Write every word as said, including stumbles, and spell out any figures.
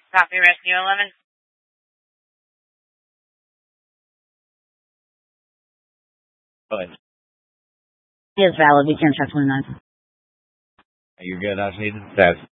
Copy, Rescue eleven. Go ahead. It is valid. We can check twenty-nine. You're good. I just need the stats.